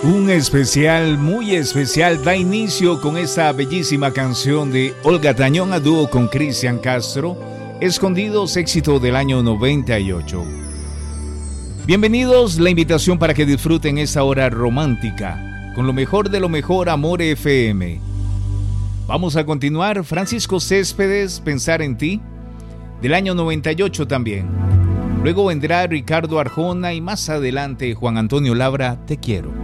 Un especial, muy especial, da inicio con esta bellísima canción de Olga Tañón a dúo con Cristian Castro, Escondidos, éxito del año 98. Bienvenidos, la invitación para que disfruten esta hora romántica, con lo mejor de lo mejor, Amor FM. Vamos a continuar, Francisco Céspedes, Pensar en ti, del año 98 también. Luego vendrá Ricardo Arjona y más adelante Juan Antonio Labra, Te quiero.